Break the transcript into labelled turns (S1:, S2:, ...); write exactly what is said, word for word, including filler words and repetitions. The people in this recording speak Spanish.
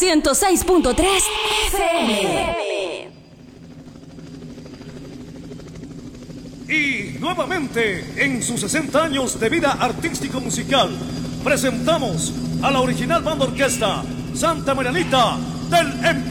S1: ciento seis punto tres F M.
S2: Y nuevamente, en sus sesenta años de vida artístico-musical, presentamos a la original banda orquesta Santa Marianita del Emperador.